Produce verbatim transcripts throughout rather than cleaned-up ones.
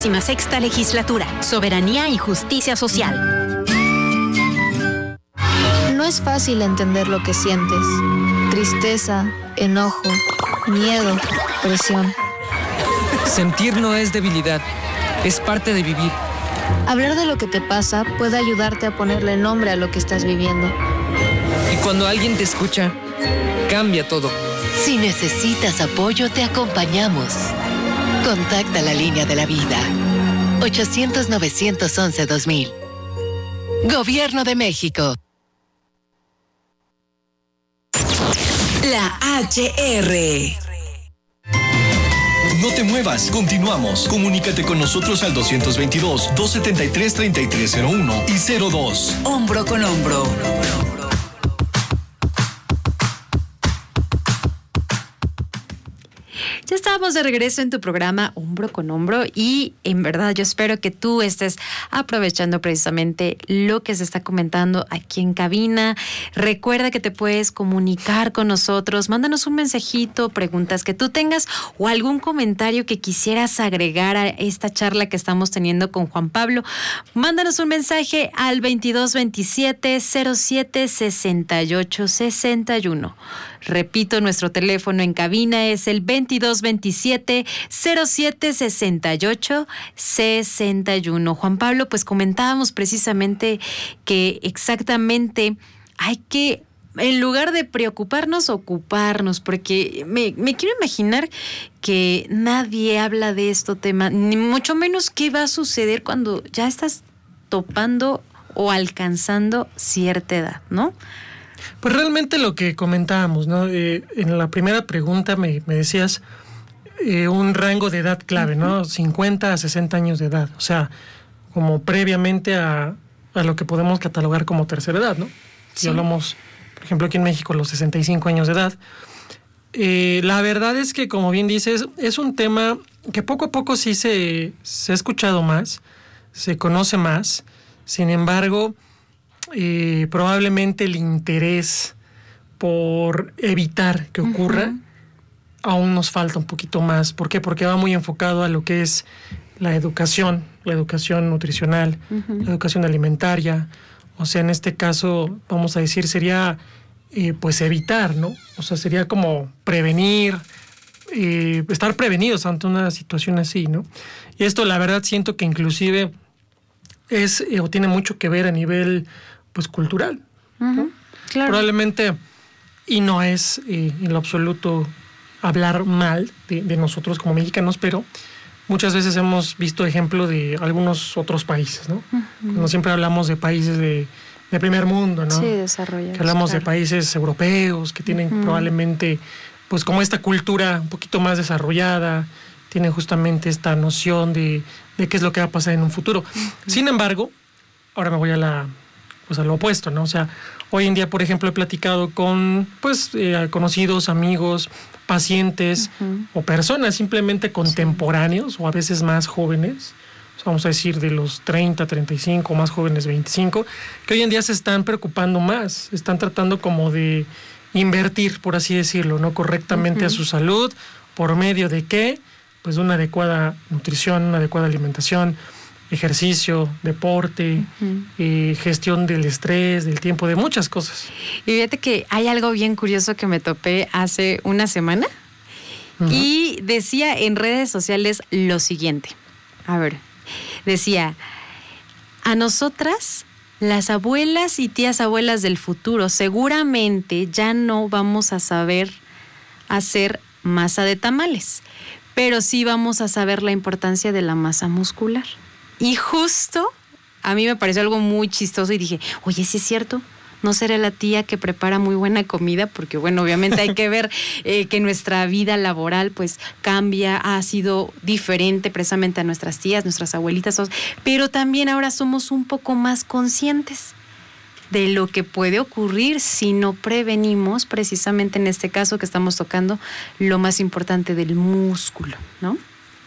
Sexta legislatura, soberanía y justicia social. No es fácil entender lo que sientes. Tristeza, enojo, miedo, presión. Sentir no es debilidad, es parte de vivir. Hablar de lo que te pasa puede ayudarte a ponerle nombre a lo que estás viviendo. Y cuando alguien te escucha, cambia todo. Si necesitas apoyo, te acompañamos. Contacta la línea de la vida. ochocientos, novecientos once, dos mil. Gobierno de México. La H R. No te muevas, continuamos. Comunícate con nosotros al doscientos veintidós, doscientos setenta y tres, treinta y tres cero uno y cero dos. Hombro con hombro. Ya estábamos de regreso en tu programa Hombro con Hombro y en verdad yo espero que tú estés aprovechando precisamente lo que se está comentando aquí en cabina. Recuerda que te puedes comunicar con nosotros, mándanos un mensajito, preguntas que tú tengas o algún comentario que quisieras agregar a esta charla que estamos teniendo con Juan Pablo. Mándanos un mensaje al veintidós veintisiete, cero siete, sesenta y ocho sesenta y uno. Repito, nuestro teléfono en cabina es el veintidós veintisiete, cero siete, sesenta y ocho sesenta y uno. Juan Pablo, pues comentábamos precisamente que exactamente hay que, en lugar de preocuparnos, ocuparnos, porque me, me quiero imaginar que nadie habla de este tema, ni mucho menos qué va a suceder cuando ya estás topando o alcanzando cierta edad, ¿no? Pues realmente lo que comentábamos, ¿no? Eh, en la primera pregunta me, me decías eh, un rango de edad clave, ¿no? Uh-huh. cincuenta a sesenta años de edad, o sea, como previamente a, a lo que podemos catalogar como tercera edad, ¿no? Si sí. hablamos, por ejemplo, aquí en México, los sesenta y cinco años de edad. Eh, la verdad es que, como bien dices, es un tema que poco a poco sí se, se ha escuchado más, se conoce más, sin embargo... Eh, probablemente el interés por evitar que ocurra uh-huh. aún nos falta un poquito más. ¿Por qué? Porque va muy enfocado a lo que es la educación, la educación nutricional, uh-huh. la educación alimentaria. O sea, en este caso, vamos a decir, sería eh, pues evitar, ¿no? O sea, sería como prevenir, eh, estar prevenidos ante una situación así, ¿no? Y esto, la verdad, siento que inclusive es eh, o tiene mucho que ver a nivel pues cultural, uh-huh, ¿no? Claro. Probablemente, y no es eh, en lo absoluto hablar mal de, de nosotros como mexicanos, pero muchas veces hemos visto ejemplo de algunos otros países, ¿no? Uh-huh. Cuando siempre hablamos de países de, de primer mundo, ¿no? Sí, desarrollados. Que hablamos claro. de países europeos que tienen uh-huh. probablemente pues como esta cultura un poquito más desarrollada, tienen justamente esta noción de, de qué es lo que va a pasar en un futuro. Uh-huh. Sin embargo, ahora me voy a la pues a lo opuesto, ¿no? O sea, hoy en día, por ejemplo, he platicado con pues eh, conocidos, amigos, pacientes uh-huh. o personas simplemente contemporáneos sí. o a veces más jóvenes, o sea, vamos a decir de los treinta, treinta y cinco, más jóvenes veinticinco, que hoy en día se están preocupando más, están tratando como de invertir, por así decirlo, ¿no? Correctamente uh-huh. a su salud, por medio de qué, pues una adecuada nutrición, una adecuada alimentación, ejercicio, deporte, uh-huh. eh, gestión del estrés, del tiempo, de muchas cosas. Y fíjate que hay algo bien curioso que me topé hace una semana uh-huh. y decía en redes sociales lo siguiente. A ver, decía, a nosotras, las abuelas y tías abuelas del futuro, seguramente ya no vamos a saber hacer masa de tamales, pero sí vamos a saber la importancia de la masa muscular. Y justo a mí me pareció algo muy chistoso y dije, oye, ¿sí es cierto? ¿No será la tía que prepara muy buena comida? Porque, bueno, obviamente hay que ver eh, que nuestra vida laboral pues cambia, ha sido diferente precisamente a nuestras tías, nuestras abuelitas, pero también ahora somos un poco más conscientes de lo que puede ocurrir si no prevenimos, precisamente en este caso que estamos tocando, lo más importante del músculo, ¿no?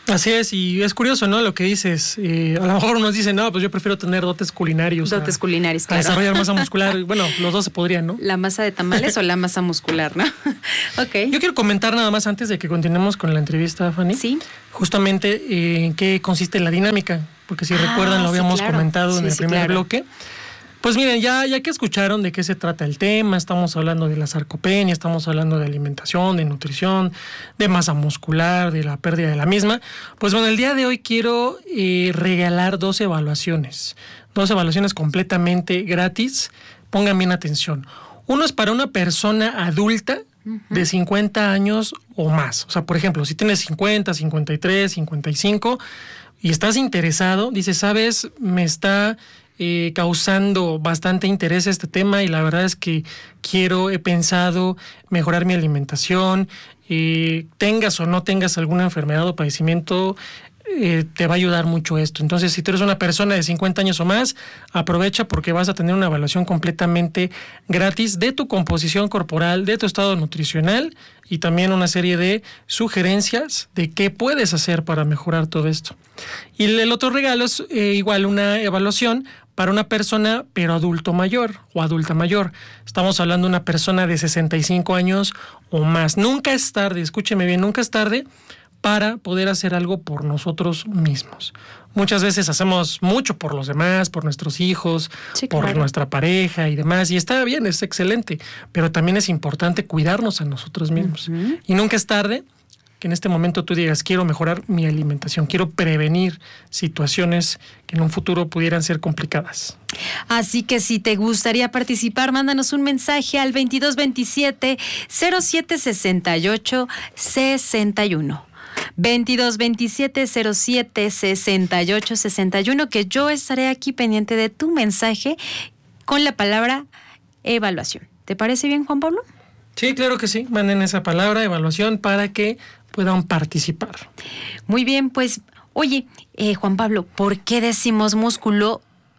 Así es, y es curioso, ¿no? Lo que dices. Eh, a lo mejor unos dicen, no, pues yo prefiero tener dotes culinarios. Dotes a, culinarios, claro. A desarrollar masa muscular. Bueno, los dos se podrían, ¿no? ¿La masa de tamales o la masa muscular, no? Ok. Yo quiero comentar nada más antes de que continuemos con la entrevista, Fanny. Sí. Justamente eh, en qué consiste la dinámica, porque si ah, recuerdan lo habíamos sí, claro. comentado sí, en el sí, primer claro. bloque. Pues miren, ya, ya que escucharon de qué se trata el tema, estamos hablando de la sarcopenia, estamos hablando de alimentación, de nutrición, de masa muscular, de la pérdida de la misma. Pues bueno, el día de hoy quiero eh, regalar dos evaluaciones, dos evaluaciones completamente gratis. Pongan bien atención. Uno es para una persona adulta uh-huh. de cincuenta años o más. O sea, por ejemplo, si tienes cincuenta, cincuenta y tres, cincuenta y cinco y estás interesado, dices, ¿sabes? Me está... Eh, causando bastante interés este tema y la verdad es que quiero, he pensado mejorar mi alimentación, eh, tengas o no tengas alguna enfermedad o padecimiento, eh, te va a ayudar mucho esto. Entonces, si tú eres una persona de cincuenta años o más, aprovecha porque vas a tener una evaluación completamente gratis de tu composición corporal, de tu estado nutricional y también una serie de sugerencias de qué puedes hacer para mejorar todo esto. Y el otro regalo es eh, igual una evaluación para una persona, pero adulto mayor o adulta mayor. Estamos hablando de una persona de sesenta y cinco años o más. Nunca es tarde, escúcheme bien, nunca es tarde para poder hacer algo por nosotros mismos. Muchas veces hacemos mucho por los demás, por nuestros hijos, sí, por claro. nuestra pareja y demás, y está bien, es excelente, pero también es importante cuidarnos a nosotros mismos. Uh-huh. Y nunca es tarde que en este momento tú digas, quiero mejorar mi alimentación, quiero prevenir situaciones que en un futuro pudieran ser complicadas. Así que si te gustaría participar, mándanos un mensaje al veintidós veintisiete cero siete sesenta y ocho sesenta y uno. veintidós veintisiete cero siete sesenta y ocho sesenta y uno, que yo estaré aquí pendiente de tu mensaje con la palabra evaluación. ¿Te parece bien, Juan Pablo? Sí, claro que sí. Manden esa palabra, evaluación, para que puedan participar. Muy bien, pues, oye, eh, Juan Pablo, ¿por qué decimos músculo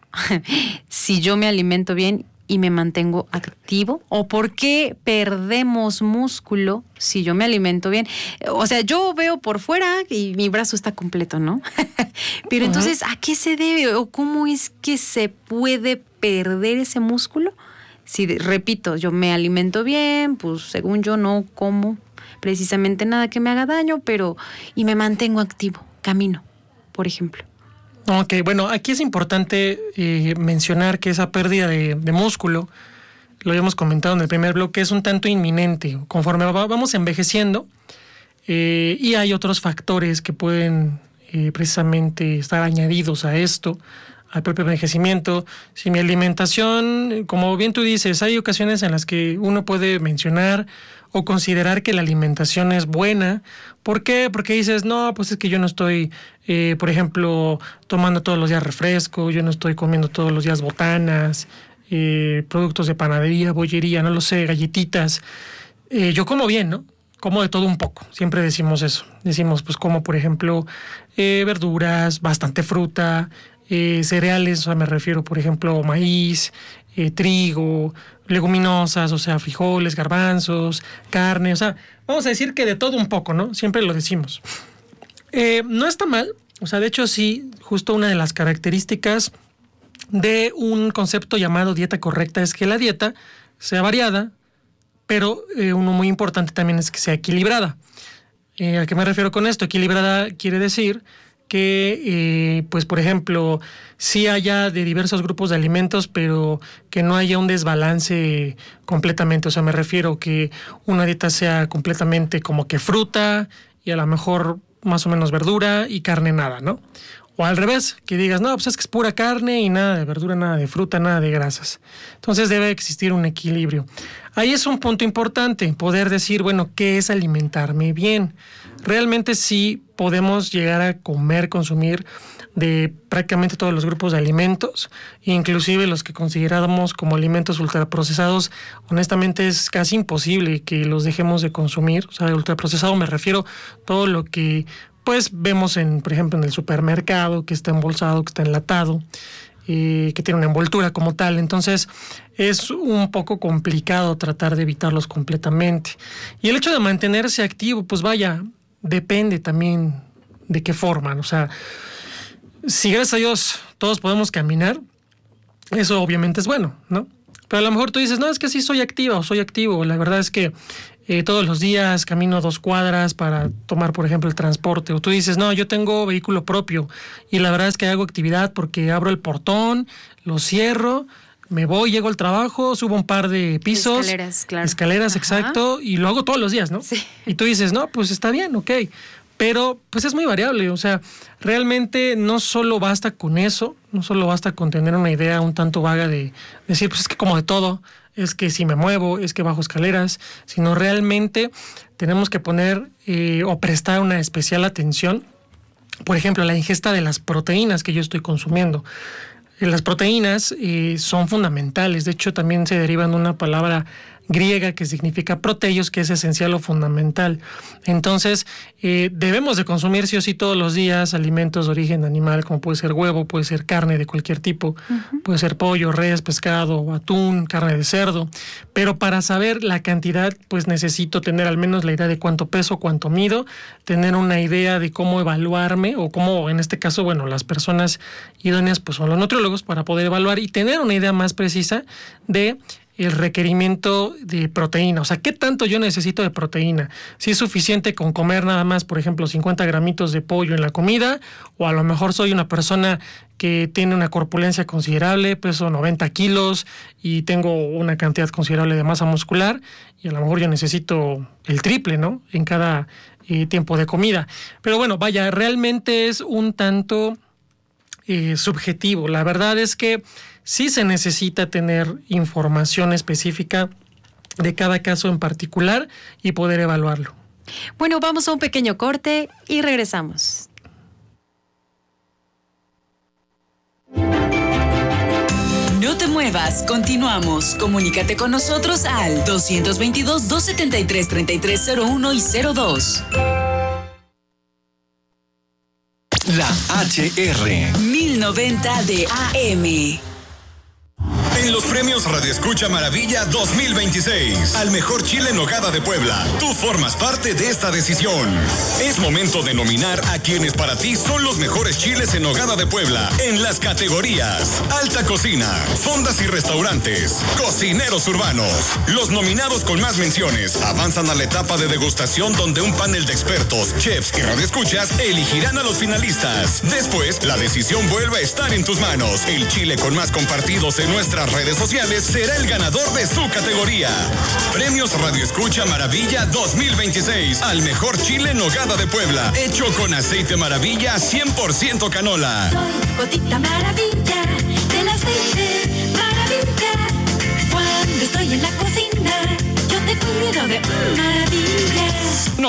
si yo me alimento bien y me mantengo activo? ¿O por qué perdemos músculo si yo me alimento bien? O sea, yo veo por fuera y mi brazo está completo, ¿no? Pero uh-huh. entonces, ¿a qué se debe? ¿O cómo es que se puede perder ese músculo? Si, repito, yo me alimento bien, pues según yo no como precisamente nada que me haga daño, pero y me mantengo activo, camino, por ejemplo. Ok, bueno, aquí es importante eh, mencionar que esa pérdida de, de músculo, lo habíamos comentado en el primer bloque, es un tanto inminente. Conforme va, vamos envejeciendo eh, y hay otros factores que pueden eh, precisamente estar añadidos a esto, al propio envejecimiento. Si mi alimentación, como bien tú dices, hay ocasiones en las que uno puede mencionar o considerar que la alimentación es buena. ¿Por qué? Porque dices, no, pues es que yo no estoy, eh, por ejemplo, tomando todos los días refresco, yo no estoy comiendo todos los días botanas, eh, productos de panadería, bollería, no lo sé, galletitas. Eh, yo como bien, ¿no? Como de todo un poco, siempre decimos eso. Decimos, pues como por ejemplo, eh, verduras, bastante fruta, eh, cereales, o sea, me refiero, por ejemplo, maíz, eh, trigo, leguminosas, o sea, frijoles, garbanzos, carne, o sea, vamos a decir que de todo un poco, ¿no? Siempre lo decimos. Eh, no está mal, o sea, de hecho sí, justo una de las características de un concepto llamado dieta correcta es que la dieta sea variada, pero eh, uno muy importante también es que sea equilibrada. Eh, ¿A qué me refiero con esto? Equilibrada quiere decir que, eh, pues por ejemplo, sí haya de diversos grupos de alimentos, pero que no haya un desbalance completamente. O sea, me refiero que una dieta sea completamente como que fruta y a lo mejor más o menos verdura y carne nada, ¿no? O al revés, que digas, no, pues es que es pura carne y nada de verdura, nada de fruta, nada de grasas. Entonces debe existir un equilibrio. Ahí es un punto importante, poder decir, bueno, ¿qué es alimentarme bien? Realmente sí podemos llegar a comer, consumir de prácticamente todos los grupos de alimentos, inclusive los que consideramos como alimentos ultraprocesados. Honestamente es casi imposible que los dejemos de consumir. O sea, ultraprocesado me refiero a todo lo que pues vemos en, por ejemplo, en el supermercado, que está embolsado, que está enlatado, eh, que tiene una envoltura como tal. Entonces es un poco complicado tratar de evitarlos completamente. Y el hecho de mantenerse activo, pues vaya, depende también de qué forma. O sea, si gracias a Dios todos podemos caminar, eso obviamente es bueno, ¿no? Pero a lo mejor tú dices, no, es que sí soy activa o soy activo. La verdad es que eh, todos los días camino dos cuadras para tomar, por ejemplo, el transporte. O tú dices, no, yo tengo vehículo propio y la verdad es que hago actividad porque abro el portón, lo cierro, me voy, llego al trabajo, subo un par de pisos. Escaleras, claro. Escaleras, Ajá. exacto, y lo hago todos los días, ¿no? Sí. Y tú dices, no, pues está bien, ok. Pero pues es muy variable, o sea, realmente no solo basta con eso, no solo basta con tener una idea un tanto vaga de decir, pues es que como de todo, es que si me muevo, es que bajo escaleras, sino realmente tenemos que poner eh, o prestar una especial atención, por ejemplo, a la ingesta de las proteínas que yo estoy consumiendo. Las proteínas eh, son fundamentales, de hecho también se derivan de una palabra griega que significa proteios, que es esencial o fundamental. Entonces, eh, debemos de consumir sí o sí todos los días alimentos de origen animal, como puede ser huevo, puede ser carne de cualquier tipo, uh-huh. puede ser pollo, res, pescado, atún, carne de cerdo, pero para saber la cantidad, pues necesito tener al menos la idea de cuánto peso, cuánto mido, tener una idea de cómo evaluarme, o cómo, en este caso, bueno, las personas idóneas pues son los nutriólogos para poder evaluar y tener una idea más precisa de el requerimiento de proteína, o sea, ¿qué tanto yo necesito de proteína? Si es suficiente con comer nada más, por ejemplo, cincuenta gramitos de pollo en la comida, o a lo mejor soy una persona que tiene una corpulencia considerable, peso noventa kilos y tengo una cantidad considerable de masa muscular, y a lo mejor yo necesito el triple, ¿no? En cada eh, tiempo de comida. Pero bueno, vaya, realmente es un tanto eh, subjetivo. La verdad es que sí se necesita tener información específica de cada caso en particular y poder evaluarlo. Bueno, vamos a un pequeño corte y regresamos. No te muevas, continuamos. Comunícate con nosotros al dos veintidós, dos setenta y tres, treinta y tres cero uno y cero dos. La H R mil noventa de A M. En los premios Radio Escucha Maravilla dos mil veintiséis, al mejor chile en nogada de Puebla, tú formas parte de esta decisión. Es momento de nominar a quienes para ti son los mejores chiles en nogada de Puebla en las categorías Alta Cocina, Fondas y Restaurantes, Cocineros Urbanos. Los nominados con más menciones avanzan a la etapa de degustación, donde un panel de expertos, chefs y radioescuchas elegirán a los finalistas. Después, la decisión vuelve a estar en tus manos. El chile con más compartidos en nuestras redes sociales será el ganador de su categoría. Premios Radio Escucha Maravilla dos mil veintiséis al mejor chile en nogada de Puebla, hecho con aceite Maravilla cien por ciento canola. Soy gotita maravilla del aceite Maravilla. Cuando estoy en la cocina, yo te cuido de maravilla.